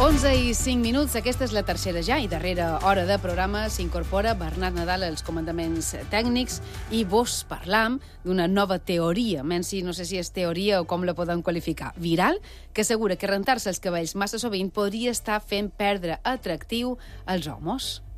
11 i 5 minuts, aquesta és la tercera ja i darrera hora de programa. S'incorpora Bernat Nadal als comandaments tècnics i vos parlam d'una nova teoria, menys no sé si és teoria o com la podem qualificar, viral, que assegura que rentar-se els cabells massa sovint podria estar fent perdre atractiu als homes.